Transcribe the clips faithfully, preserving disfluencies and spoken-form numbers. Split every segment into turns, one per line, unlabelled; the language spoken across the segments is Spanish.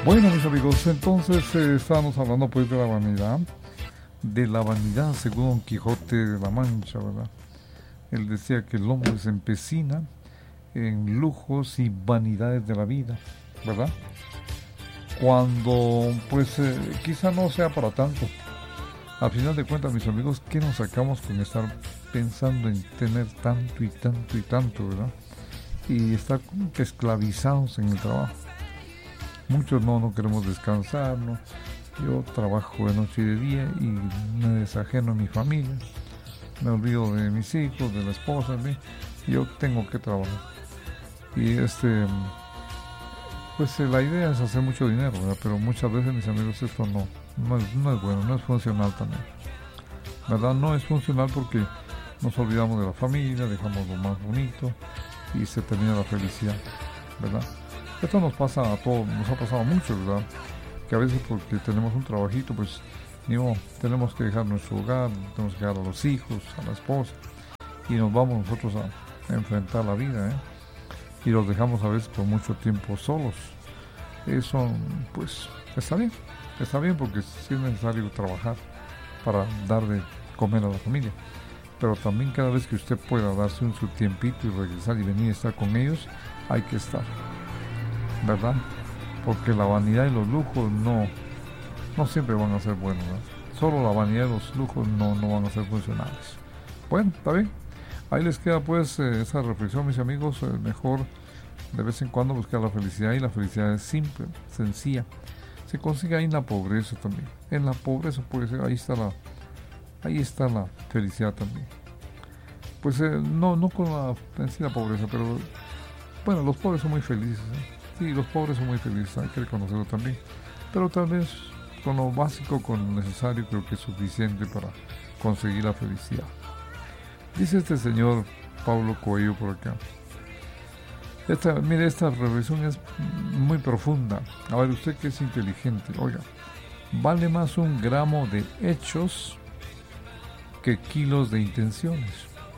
Bueno, mis amigos, entonces eh, estábamos hablando pues de la vanidad, de la vanidad según Don Quijote de la Mancha, ¿verdad? Él decía que el hombre se empecina en lujos y vanidades de la vida, ¿verdad? Cuando pues eh, quizá no sea para tanto. Al final de cuentas, mis amigos, ¿qué nos sacamos con estar pensando en tener tanto y tanto y tanto, ¿verdad? Y estar como que esclavizados en el trabajo. Muchos no, no queremos descansar, ¿no? Yo trabajo de noche y de día y me desajeno a mi familia. Me olvido de mis hijos, de la esposa, ¿sí? Yo tengo que trabajar. Y este, pues la idea es hacer mucho dinero, ¿verdad? Pero muchas veces, mis amigos, esto no, no es, no es bueno, no es funcional también, ¿verdad? No es funcional porque nos olvidamos de la familia, dejamos lo más bonito y se termina la felicidad, ¿verdad? Esto nos pasa a todos, nos ha pasado mucho, ¿verdad? Que a veces porque tenemos un trabajito, pues, digo, tenemos que dejar nuestro hogar, tenemos que dejar a los hijos, a la esposa, y nos vamos nosotros a, a enfrentar la vida, ¿eh? Y los dejamos a veces por mucho tiempo solos. Eso, pues, está bien, está bien porque sí es necesario trabajar para dar de comer a la familia. Pero también cada vez que usted pueda darse un su tiempito y regresar y venir a estar con ellos, hay que estar, ¿verdad? Porque la vanidad y los lujos no, no siempre van a ser buenos, ¿verdad? Solo la vanidad y los lujos no, no van a ser funcionales. Bueno, está bien. Ahí les queda pues eh, esa reflexión, mis amigos. Eh, mejor de vez en cuando buscar la felicidad, y la felicidad es simple, sencilla. Se consigue ahí en la pobreza también. En la pobreza puede ser, ahí está la, ahí está la felicidad también. Pues eh, no, no con la, en sí la pobreza, pero bueno, los pobres son muy felices, ¿eh? Sí, los pobres son muy felices, hay que reconocerlo también. Pero tal vez con lo básico, con lo necesario, creo que es suficiente para conseguir la felicidad. Dice este señor Paulo Coelho por acá. Esta, mire, esta reflexión es muy profunda. A ver, usted que es inteligente, oiga, vale más un gramo de hechos que kilos de intenciones.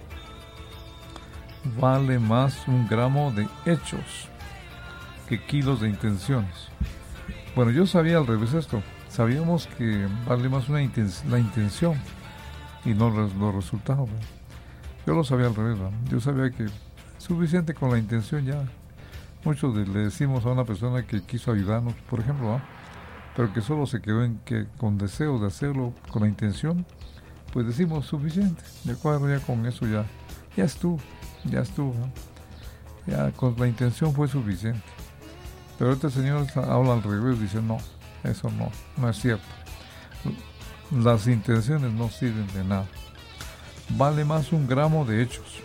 Vale más un gramo de hechos que kilos de intenciones. Bueno, yo sabía al revés esto. Sabíamos que vale más una inten- la intención y no los, los resultados, ¿no? Yo lo sabía al revés, ¿no? Yo sabía que suficiente con la intención ya. Muchos de, le decimos a una persona que quiso ayudarnos, por ejemplo, ¿no? Pero que solo se quedó en que con deseos de hacerlo con la intención, pues decimos suficiente. De acuerdo, ya con eso ya, ya estuvo, ya estuvo, ¿no? Ya con la intención fue suficiente. Pero este señor habla al revés, dice no, eso no, no es cierto. Las intenciones no sirven de nada. Vale más un gramo de hechos.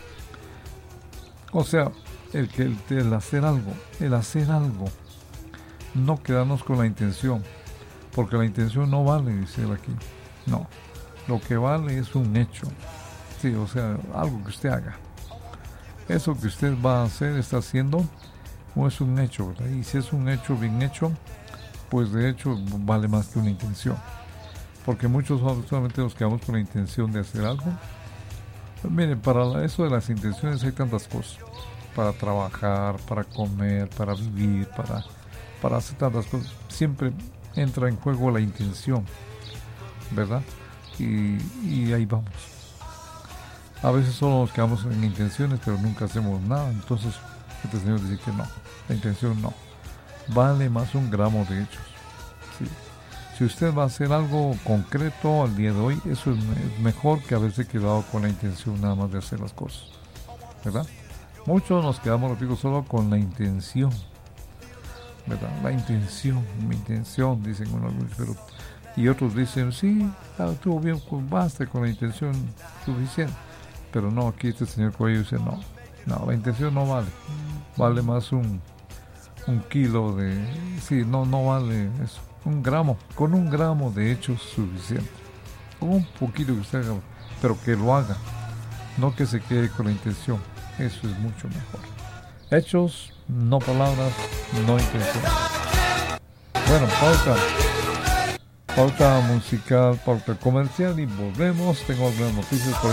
O sea, el que el, el hacer algo, el hacer algo, no quedarnos con la intención, porque la intención no vale, dice él aquí. No, lo que vale es un hecho. Sí, o sea, algo que usted haga. Eso que usted va a hacer, está haciendo, o es un hecho, ¿verdad? Y si es un hecho bien hecho, pues de hecho vale más que una intención. Porque muchos solamente nos quedamos con la intención de hacer algo. Pues miren, para eso de las intenciones hay tantas cosas. Para trabajar, para comer, para vivir, para, para hacer tantas cosas. Siempre entra en juego la intención, ¿verdad? Y, y ahí vamos. A veces solo nos quedamos en intenciones, pero nunca hacemos nada. Entonces, este señor dice que no, la intención no. Vale más un gramo de hechos. Sí. Si usted va a hacer algo concreto al día de hoy, eso es mejor que haberse quedado con la intención nada más de hacer las cosas, ¿verdad? Muchos nos quedamos, repito, solo con la intención, ¿verdad? La intención, mi intención, dicen unos, pero y otros dicen, sí, estuvo bien, pues basta con la intención suficiente. Pero no, aquí este señor Coelho dice, no, no, la intención no vale, vale más un, un kilo de, sí, no, no vale eso. Un gramo, con un gramo de hechos suficiente. Con un poquito que usted haga, pero que lo haga. No que se quede con la intención. Eso es mucho mejor. Hechos, no palabras, no intención. Bueno, pauta. Pauta musical, pauta comercial y volvemos. Tengo algunas noticias por ahí.